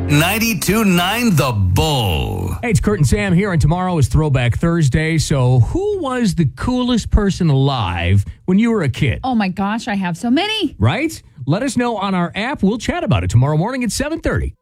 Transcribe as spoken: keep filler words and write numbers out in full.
ninety-two point nine The Bull. Hey, it's Kurt and Sam here, and tomorrow is Throwback Thursday. So who was the coolest person alive when you were a kid? Oh, my gosh, I have so many. Right? Let us know on our app. We'll chat about it tomorrow morning at seven thirty.